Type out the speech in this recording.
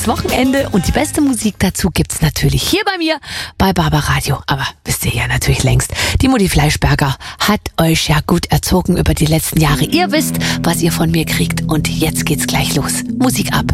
schönes Wochenende und die beste Musik dazu gibt's natürlich hier bei mir bei Barbaradio. Aber wisst ihr ja natürlich längst, die Mutti Fleischberger hat euch ja gut erzogen über die letzten Jahre. Ihr wisst, was ihr von mir kriegt und jetzt geht's gleich los. Musik ab.